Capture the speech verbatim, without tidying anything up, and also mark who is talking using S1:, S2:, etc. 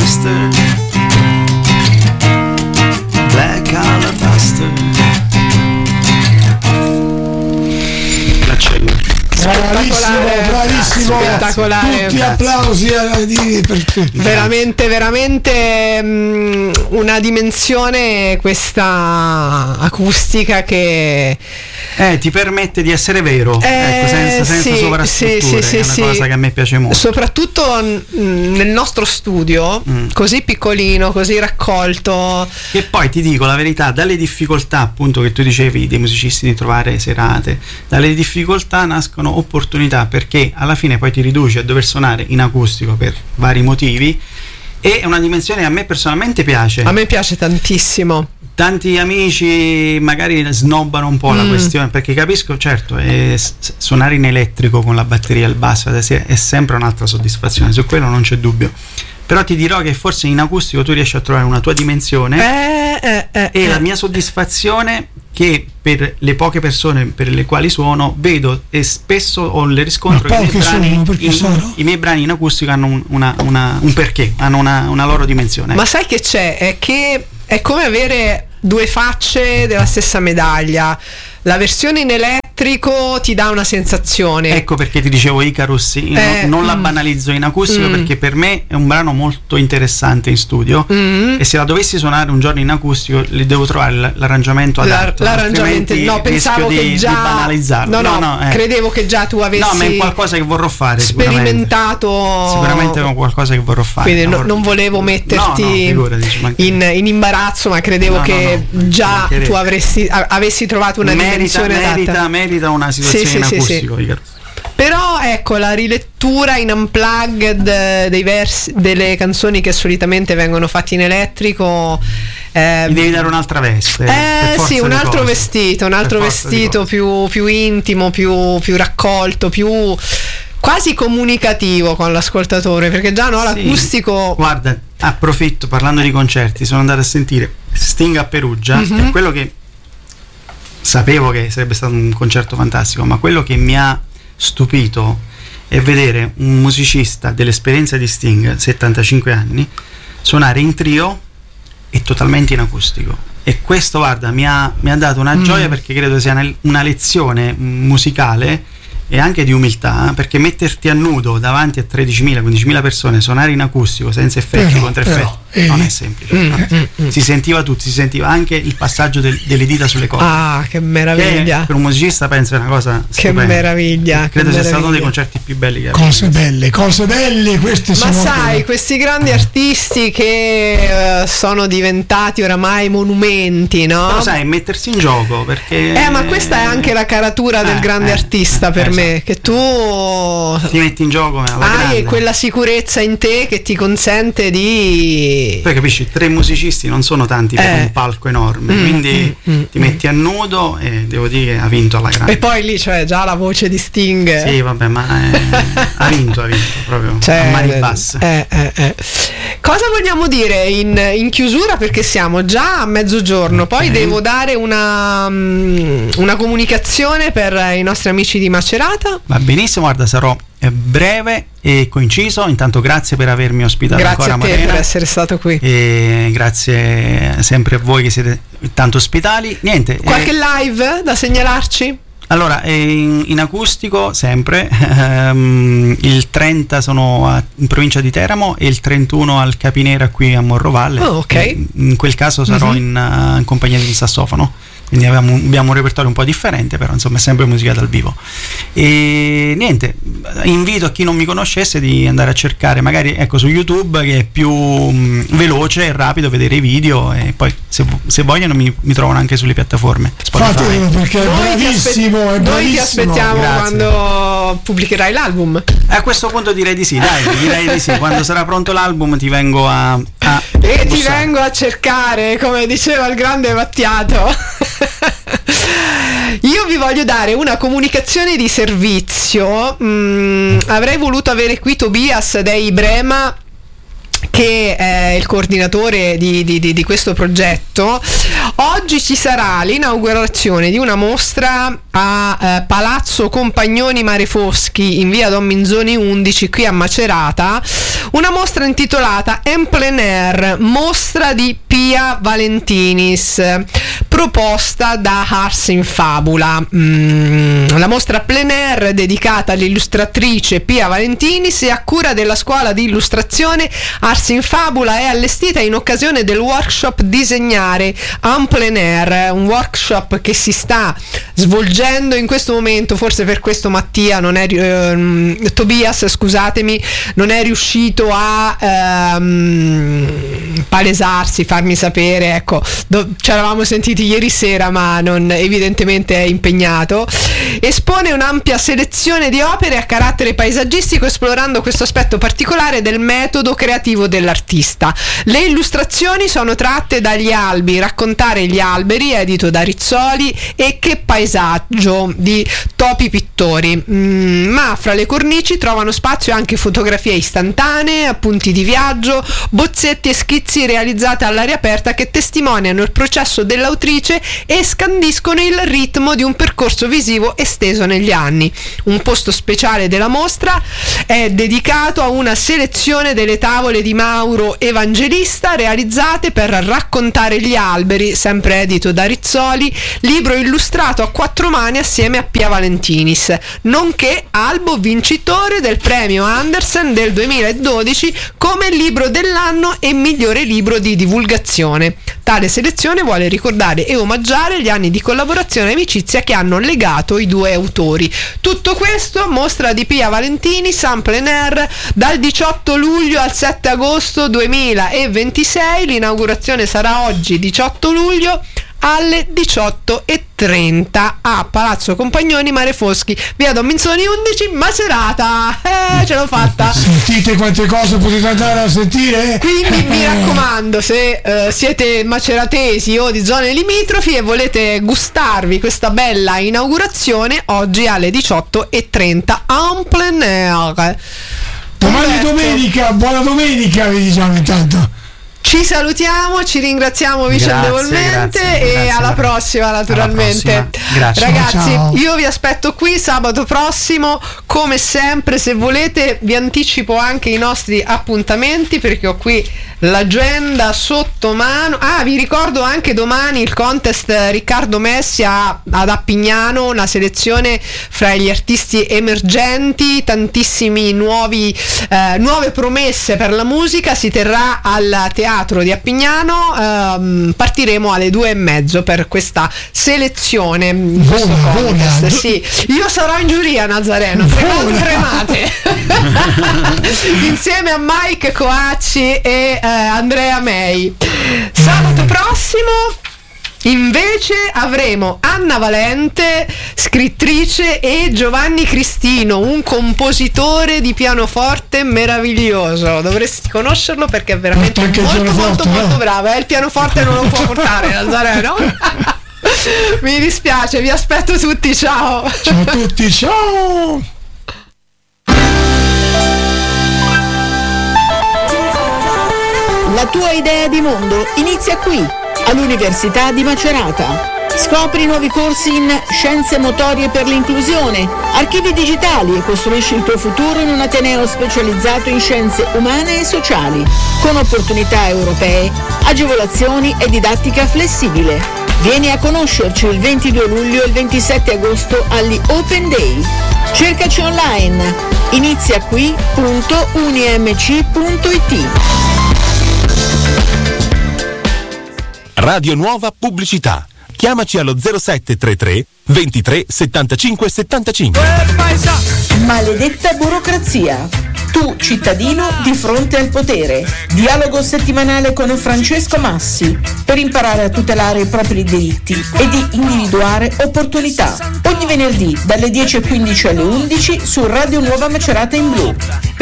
S1: alabaster, black alabaster.
S2: Bravissimo, bravissimo,
S3: spettacolare.
S2: Tutti applausi a, di, per tutti.
S3: Veramente, veramente mh, una dimensione questa acustica che
S1: eh, ti permette di essere vero,
S3: eh,
S1: ecco, senza, senza
S3: sì,
S1: sovrastrutture,
S3: sì, sì,
S1: è una
S3: sì,
S1: cosa
S3: sì.
S1: che a me piace molto.
S3: Soprattutto mh, nel nostro studio, mm. così piccolino, così raccolto.
S1: E poi ti dico la verità, dalle difficoltà appunto che tu dicevi dei musicisti di trovare serate, dalle difficoltà nascono opportunità, perché alla fine poi ti riduci a dover suonare in acustico per vari motivi, e è una dimensione che a me personalmente piace.
S3: A me piace tantissimo.
S1: Tanti amici magari snobbano un po' mm. la questione, perché capisco, certo, è, suonare in elettrico con la batteria e il basso è sempre un'altra soddisfazione, su quello non c'è dubbio. Però ti dirò che forse in acustico tu riesci a trovare una tua dimensione
S3: eh, eh, eh,
S1: e
S3: eh.
S1: la mia soddisfazione, che per le poche persone per le quali suono vedo e spesso ho le riscontro che i miei, brani in, i miei brani in acustico hanno un, una, una, un perché, hanno una, una loro dimensione.
S3: Ma sai che c'è? È che è come avere due facce della stessa medaglia. La versione in elettrico ti dà una sensazione.
S1: Ecco perché ti dicevo Icarus, eh, non mm. la banalizzo in acustico, mm. perché per me è un brano molto interessante in studio, mm. e se la dovessi suonare un giorno in acustico li devo trovare l'arrangiamento adatto.
S3: L'arrangiamento, no, pensavo
S1: di,
S3: che già
S1: di banalizzarlo.
S3: No, no,
S1: no, no eh.
S3: credevo che già tu avessi
S1: No, ma è qualcosa che vorrò fare.
S3: Sperimentato.
S1: Sicuramente, sicuramente è qualcosa che vorrò fare.
S3: Quindi no, non volevo metterti
S1: no, no, figurati,
S3: in, in imbarazzo, ma credevo
S1: no,
S3: che
S1: no, no,
S3: già tu avresti avessi trovato una
S1: merita,
S3: dimensione
S1: merita,
S3: adatta.
S1: merita una situazione
S3: sì,
S1: in
S3: sì,
S1: acustico,
S3: sì,
S1: sì.
S3: Però ecco, la rilettura in unplugged dei versi, delle canzoni che solitamente vengono fatte in elettrico, eh,
S1: gli devi dare un'altra veste,
S3: eh sì, un altro vestito, un altro vestito più, più intimo, più, più raccolto, più quasi comunicativo con l'ascoltatore, perché già no, l'acustico.
S1: Sì. Guarda, approfitto, parlando di concerti, sono andato a sentire Sting a Perugia, mm-hmm. e quello che sapevo che sarebbe stato un concerto fantastico, ma quello che mi ha stupito è vedere un musicista dell'esperienza di Sting, settantacinque anni, suonare in trio e totalmente in acustico. E questo, guarda, mi ha, mi ha dato una mm. gioia, perché credo sia una, una lezione musicale e anche di umiltà, perché metterti a nudo davanti a tredicimila quindicimila persone, suonare in acustico senza effetti,
S2: però,
S1: contra effetti,
S2: però,
S1: non
S2: eh,
S1: è semplice.
S3: mm,
S1: non è semplice.
S3: mm,
S1: si sentiva tutto, si sentiva anche il passaggio del, delle dita sulle corde.
S3: Ah, che meraviglia!
S1: Che per un musicista penso è una cosa
S3: che
S1: stupenda.
S3: meraviglia!
S1: Credo
S3: che
S1: sia
S3: meraviglia.
S1: stato uno dei concerti più belli che
S2: cose avevo. belle, cose belle queste.
S3: Ma
S2: sono
S3: sai,
S2: che...
S3: questi grandi artisti che uh, sono diventati oramai monumenti, no?
S1: Però sai, mettersi in gioco, perché
S3: Eh, ma questa è anche la caratura del
S1: eh,
S3: grande
S1: eh,
S3: artista,
S1: eh,
S3: per
S1: eh,
S3: me,
S1: esatto.
S3: che tu
S1: ti metti in gioco alla
S3: hai
S1: grande.
S3: quella sicurezza in te che ti consente di.
S1: Poi capisci, tre musicisti non sono tanti per
S3: Eh.
S1: un palco enorme,
S3: Mm,
S1: quindi
S3: mm, mm,
S1: ti metti a nudo e devo dire che ha vinto alla grande.
S3: E poi lì c'è già la voce di Sting.
S1: Sì, vabbè, ma eh, ha vinto, ha vinto proprio
S3: Cioè,
S1: a mani basse.
S3: eh, eh, eh. Cosa vogliamo dire in, in chiusura, perché siamo già a mezzogiorno, poi
S1: Ok.
S3: devo dare una, um, una comunicazione per i nostri amici di Macerata.
S1: Va benissimo, guarda, sarò eh, breve e coinciso. Intanto grazie per avermi ospitato
S3: Grazie
S1: ancora,
S3: a te
S1: Marina,
S3: per essere stato qui.
S1: e grazie sempre a voi che siete tanto ospitali. Niente,
S3: Qualche
S1: eh,
S3: live da segnalarci?
S1: allora eh, in, in acustico sempre ehm, il trenta sono a, in provincia di Teramo e il trentuno al Capinera qui a Morrovalle.
S3: Oh, ok.
S1: E in quel caso sarò
S3: Mm-hmm.
S1: in, uh, in compagnia di un sassofono, quindi abbiamo, abbiamo un repertorio un po' differente, però insomma è sempre musica dal vivo. E niente, invito a chi non mi conoscesse di andare a cercare magari, ecco, su YouTube, che è più mh, veloce e rapido vedere i video, e poi se, se vogliono mi, mi trovano anche sulle piattaforme Spotify.
S2: Fatelo, perché è
S3: Noi ti
S2: bravissimo,
S3: aspe-
S2: è
S3: Noi
S2: bravissimo.
S3: ti aspettiamo
S1: Grazie.
S3: quando pubblicherai l'album.
S1: E a questo punto direi di sì, dai, direi di sì. Quando sarà pronto l'album ti vengo a, a
S3: E ti
S1: bussare.
S3: vengo a cercare, come diceva il grande Battiato. Io vi voglio dare una comunicazione di servizio. Mm, avrei voluto avere qui Tobias dei Brema, che è il coordinatore di, di, di, di questo progetto. Oggi ci sarà l'inaugurazione di una mostra a eh, Palazzo Compagnoni Mare Foschi in via Don Minzoni undici qui a Macerata, una mostra intitolata En plein air, mostra di Pia Valentinis, proposta da Ars in Fabula. Mm, la mostra plein air dedicata all'illustratrice Pia Valentinis e a cura della scuola di illustrazione Ars in Fabula è allestita in occasione del workshop Disegnare en plein air, un workshop che si sta svolgendo in questo momento. Forse per questo Mattia non è eh, Tobias scusatemi non è riuscito a ehm, palesarsi, farmi sapere, ecco, do, ci eravamo sentiti ieri sera ma non, evidentemente è impegnato. Espone un'ampia selezione di opere a carattere paesaggistico, esplorando questo aspetto particolare del metodo creativo dell'artista. Le illustrazioni sono tratte dagli albi, Raccontare gli alberi, edito da Rizzoli, e Che paesaggio di Topi Pittori, mm, ma fra le cornici trovano spazio anche fotografie istantanee, appunti di viaggio, bozzetti e schizzi realizzati all'aria aperta che testimoniano il processo dell'autrice e scandiscono il ritmo di un percorso visivo esteso negli anni. Un posto speciale della mostra è dedicato a una selezione delle tavole di Mauro Evangelista realizzate per Raccontare gli alberi, sempre edito da Rizzoli, libro illustrato a quattro mani assieme a Pia Valentinis, nonché albo vincitore del premio Andersen del duemiladodici come libro dell'anno e migliore libro di divulgazione. Tale selezione vuole ricordare e omaggiare gli anni di collaborazione e amicizia che hanno legato i due autori. Tutto questo, mostra di Pia Valentinis en plein air, dal diciotto luglio al sette agosto duemilaventisei. L'inaugurazione sarà oggi diciotto luglio alle diciotto e trenta a Palazzo Compagnoni Mare Foschi, via Don Minzoni undici, Macerata. Eh, ce l'ho fatta.
S2: Sentite quante cose potete andare a sentire?
S3: Quindi mi raccomando, se eh, siete maceratesi o di zone limitrofi e volete gustarvi questa bella inaugurazione, oggi alle diciotto e trenta en plein air.
S2: Domani domenica, buona domenica vi diciamo intanto.
S3: Ci salutiamo, ci ringraziamo vicendevolmente grazie, grazie, e grazie, alla prossima naturalmente.
S1: Alla prossima. Grazie.
S3: Ragazzi,
S2: ciao.
S3: Io vi aspetto qui sabato prossimo, come sempre. Se volete vi anticipo anche i nostri appuntamenti perché ho qui l'agenda sotto mano. Ah, vi ricordo anche domani il contest Riccardo Messi a, ad Appignano, una selezione fra gli artisti emergenti, tantissimi nuovi eh, nuove promesse per la musica. Si terrà al teatro di Appignano, ehm, partiremo alle due e mezzo per questa selezione. Questo contest, sì. Io sarò in giuria, Nazareno, tremate, tremate. Insieme a Mike Coacci e eh, Andrea May. Sabato prossimo invece avremo Anna Valente, scrittrice, e Giovanni Cristino, un compositore di pianoforte meraviglioso. Dovresti conoscerlo perché è veramente molto molto molto, molto bravo. Eh? Il pianoforte non lo può portare Nazareno. Mi dispiace, vi aspetto tutti, ciao.
S2: Ciao a tutti, ciao.
S4: La tua idea di mondo inizia qui, all'Università di Macerata. Scopri nuovi corsi in Scienze Motorie per l'Inclusione, Archivi Digitali e costruisci il tuo futuro in un ateneo specializzato in scienze umane e sociali, con opportunità europee, agevolazioni e didattica flessibile. Vieni a conoscerci il ventidue luglio e il ventisette agosto agli Open Day. Cercaci online, inizia qui punto unimc punto it.
S5: Radio Nuova Pubblicità. Chiamaci allo zero sette tre tre ventitré settantacinque settantacinque.
S4: Maledetta burocrazia. Tu, cittadino, di fronte al potere. Dialogo settimanale con Francesco Massi per imparare a tutelare i propri diritti e di individuare opportunità. Ogni venerdì dalle dieci e quindici alle undici su Radio Nuova Macerata in Blu.